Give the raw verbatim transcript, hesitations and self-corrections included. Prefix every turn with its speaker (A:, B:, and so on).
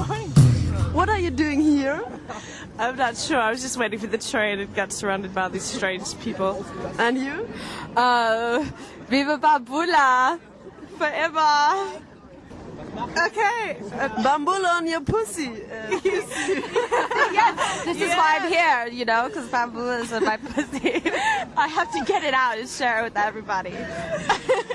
A: What are you doing here?
B: I'm not sure. I was just waiting for the train and got surrounded by these strange people.
A: And you?
B: Uh, Viva Bambula! Forever! Okay.
A: Uh, Bambula on your pussy. Uh,
B: Yes, this is why I'm here, you know, because Bambula is in my pussy. I have to get it out and share it with everybody.